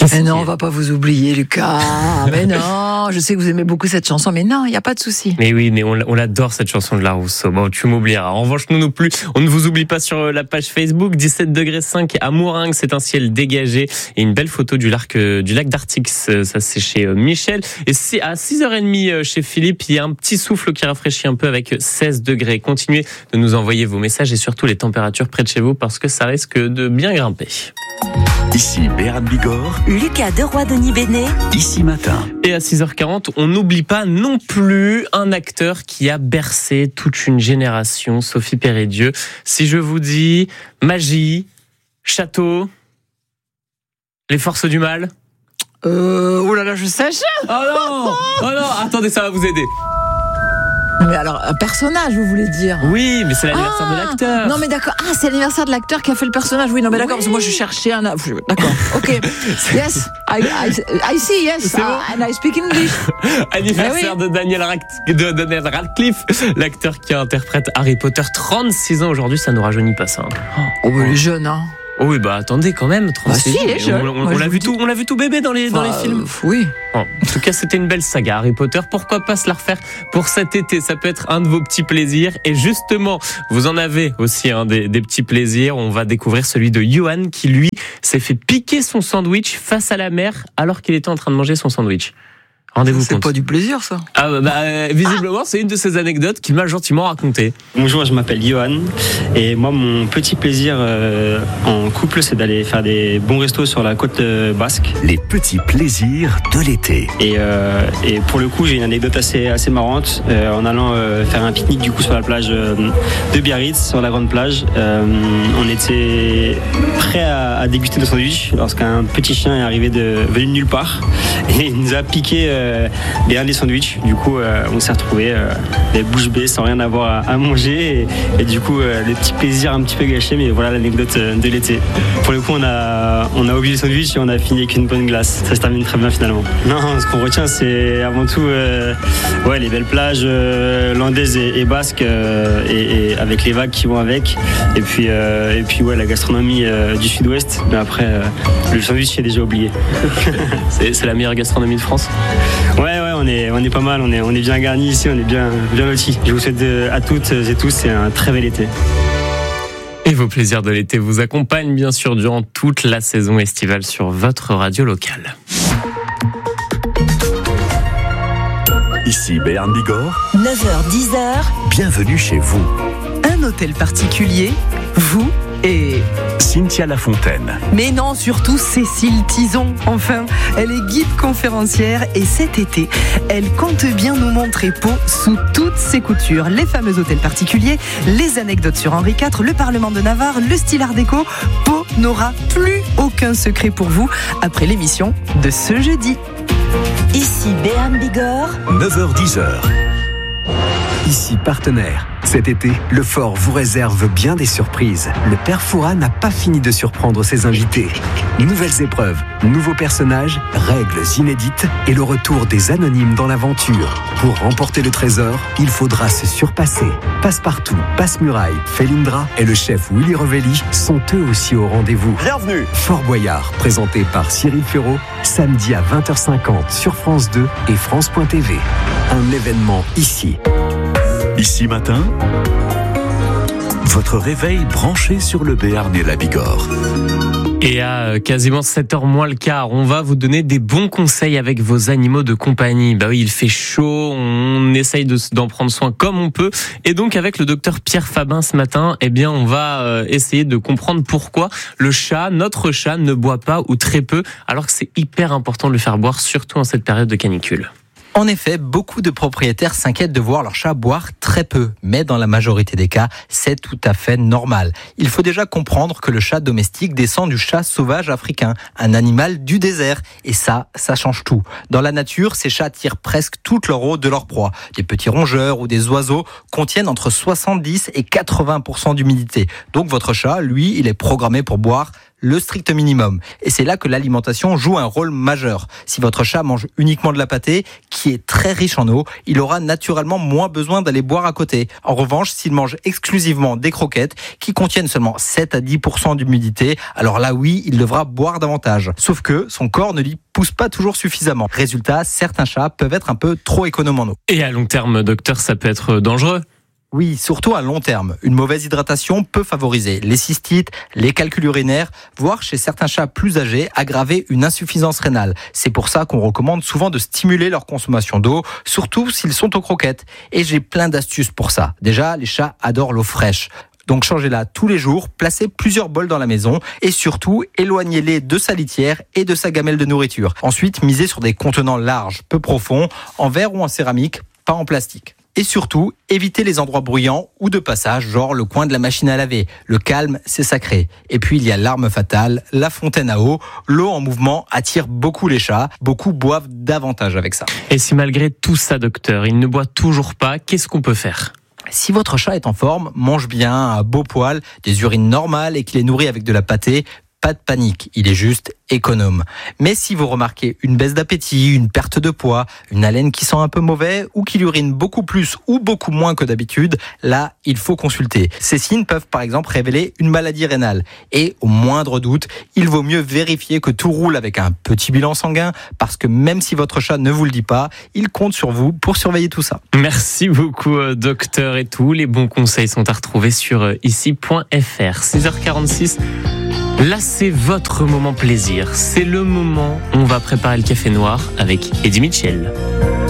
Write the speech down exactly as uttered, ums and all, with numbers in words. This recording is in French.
Qu'est-ce mais non, qui est... on va pas vous oublier, Lucas. Mais non, je sais que vous aimez beaucoup cette chanson, mais non, il n'y a pas de souci. Mais oui, mais on, on l'adore cette chanson de La Rousseau. Bon, tu m'oublieras. En revanche, nous non plus, on ne vous oublie pas sur la page Facebook. dix-sept degrés cinq à Mouringue, c'est un ciel dégagé et une belle photo du lac, du lac d'Artix. Ça, c'est chez Michel. Et c'est à six heures trente chez Philippe. Il y a un petit souffle qui rafraîchit un peu avec seize degrés. Continuez de nous envoyer vos messages et surtout les températures près de chez vous parce que ça risque de bien grimper. Ici Béarn Bigorre, Lucas Deroy, Denis Bénet, Ici Matin. Et à six heures quarante, on n'oublie pas non plus un acteur qui a bercé toute une génération, Sophie Pérédieu. Si je vous dis magie, château, les forces du mal. Euh, oh là là, je sèche. Oh non, oh non, attendez, ça va vous aider. Mais alors, un personnage, vous voulez dire? Oui, mais c'est l'anniversaire ah, de l'acteur. Non, mais d'accord. Ah, c'est l'anniversaire de l'acteur qui a fait le personnage. Oui, non, mais d'accord, oui. Parce que moi, je cherchais un. D'accord, ok. Yes, I, I, I see, yes. C'est bon. uh, and I speak English. Anniversaire oui. de, Daniel Radcliffe, de Daniel Radcliffe, l'acteur qui interprète Harry Potter. trente-six ans aujourd'hui, ça nous rajeunit pas ça. Oh, bah, il est jeune, hein. Oh oui, bah attendez quand même, trente-six bah, si, il est jeune. On, on, on l'a vu tout, on l'a vu tout bébé dans les enfin, dans les films. Euh, oui. Bon, en tout cas, c'était une belle saga Harry Potter. Pourquoi pas se la refaire pour cet été? Ça peut être un de vos petits plaisirs. Et justement, vous en avez aussi hein, des, des petits plaisirs. On va découvrir celui de Johan qui lui s'est fait piquer son sandwich face à la mer alors qu'il était en train de manger son sandwich. Rendez-vous c'est compte. C'est pas du plaisir, ça. Ah bah, bah visiblement, ah. c'est une de ces anecdotes qu'il m'a gentiment racontée. Bonjour, je m'appelle Johan et moi, mon petit plaisir euh, en couple, c'est d'aller faire des bons restos sur la côte euh, basque. Les petits plaisirs de l'été. Et, euh, et pour le coup, j'ai une anecdote assez assez marrante euh, en allant euh, faire un pique-nique du coup sur la plage euh, de Biarritz, sur la grande plage. Euh, on était prêt à, à déguster nos sandwichs lorsqu'un petit chien est arrivé de venu de nulle part et il nous a piqué. Euh, des derniers sandwichs. Du coup, euh, on s'est retrouvés euh, les bouches bées sans rien avoir à, à manger et, et du coup, euh, des petits plaisirs un petit peu gâchés. Mais voilà l'anecdote de l'été. Pour le coup, on a on a oublié le sandwich et on a fini avec une bonne glace. Ça se termine très bien finalement. Non, ce qu'on retient, c'est avant tout euh, ouais les belles plages euh, landaises et, et basques euh, et, et avec les vagues qui vont avec. Et puis euh, et puis ouais la gastronomie euh, du Sud-Ouest. Mais après, euh, le sandwich est déjà oublié. c'est, c'est la meilleure gastronomie de France. Ouais, ouais, on est, on est pas mal, on est, on est bien garnis ici, on est bien, bien lotis. Je vous souhaite de, à toutes et tous un très bel été. Et vos plaisirs de l'été vous accompagnent bien sûr durant toute la saison estivale sur votre radio locale. Ici Béarn Bigorre. neuf heures dix heures. Bienvenue chez vous. Un hôtel particulier, vous et... Cynthia Lafontaine. Mais non, surtout Cécile Tison. Enfin, elle est guide conférencière et cet été, elle compte bien nous montrer Pau sous toutes ses coutures. Les fameux hôtels particuliers, les anecdotes sur Henri quatre, le Parlement de Navarre, le style art déco. Pau n'aura plus aucun secret pour vous après l'émission de ce jeudi. Ici Béarn Bigorre. neuf heures dix. Ici partenaire. Cet été, le Fort vous réserve bien des surprises. Le Père Fouras n'a pas fini de surprendre ses invités. Nouvelles épreuves, nouveaux personnages, règles inédites et le retour des anonymes dans l'aventure. Pour remporter le trésor, il faudra se surpasser. Passepartout, Passe-Muraille, Felindra et le chef Willy Revelli sont eux aussi au rendez-vous. Bienvenue. Fort Boyard, présenté par Cyril Ferraud, samedi à vingt heures cinquante sur France deux et France point T V. Un événement ici. Ici Matin, votre réveil branché sur le Béarn et la Bigorre. Et à quasiment sept heures moins le quart, on va vous donner des bons conseils avec vos animaux de compagnie. Bah oui, il fait chaud, on essaye de, d'en prendre soin comme on peut. Et donc avec le docteur Pierre Fabin ce matin, eh bien on va essayer de comprendre pourquoi le chat, notre chat, ne boit pas ou très peu, alors que c'est hyper important de le faire boire, surtout en cette période de canicule. En effet, beaucoup de propriétaires s'inquiètent de voir leur chat boire très peu, mais dans la majorité des cas, c'est tout à fait normal. Il faut déjà comprendre que le chat domestique descend du chat sauvage africain, un animal du désert, et ça, ça change tout. Dans la nature, ces chats tirent presque toute leur eau de leur proie. Des petits rongeurs ou des oiseaux contiennent entre soixante-dix et quatre-vingts pour cent d'humidité. Donc votre chat, lui, il est programmé pour boire le strict minimum. Et c'est là que l'alimentation joue un rôle majeur. Si votre chat mange uniquement de la pâtée, qui est très riche en eau, il aura naturellement moins besoin d'aller boire à côté. En revanche, s'il mange exclusivement des croquettes, qui contiennent seulement sept à dix pour cent d'humidité, alors là oui, il devra boire davantage. Sauf que son corps ne lui pousse pas toujours suffisamment. Résultat, certains chats peuvent être un peu trop économes en eau. Et à long terme, docteur, ça peut être dangereux. Oui, surtout à long terme. Une mauvaise hydratation peut favoriser les cystites, les calculs urinaires, voire chez certains chats plus âgés, aggraver une insuffisance rénale. C'est pour ça qu'on recommande souvent de stimuler leur consommation d'eau, surtout s'ils sont aux croquettes. Et j'ai plein d'astuces pour ça. Déjà, les chats adorent l'eau fraîche. Donc changez-la tous les jours, placez plusieurs bols dans la maison et surtout éloignez-les de sa litière et de sa gamelle de nourriture. Ensuite, misez sur des contenants larges, peu profonds, en verre ou en céramique, pas en plastique. Et surtout, évitez les endroits bruyants ou de passage, genre le coin de la machine à laver. Le calme, c'est sacré. Et puis, il y a l'arme fatale, la fontaine à eau. L'eau en mouvement attire beaucoup les chats. Beaucoup boivent davantage avec ça. Et si malgré tout ça, docteur, il ne boit toujours pas, qu'est-ce qu'on peut faire ? Si votre chat est en forme, mange bien, à beau poil, des urines normales et qu'il est nourri avec de la pâtée, pas de panique, il est juste économe. Mais si vous remarquez une baisse d'appétit, une perte de poids, une haleine qui sent un peu mauvais ou qu'il urine beaucoup plus ou beaucoup moins que d'habitude, là, il faut consulter. Ces signes peuvent par exemple révéler une maladie rénale. Et au moindre doute, il vaut mieux vérifier que tout roule avec un petit bilan sanguin parce que même si votre chat ne vous le dit pas, il compte sur vous pour surveiller tout ça. Merci beaucoup, docteur, et tous les bons conseils sont à retrouver sur ici point f r. six heures quarante-six. Là, c'est votre moment plaisir. C'est le moment où on va préparer le café noir avec Eddie Mitchell.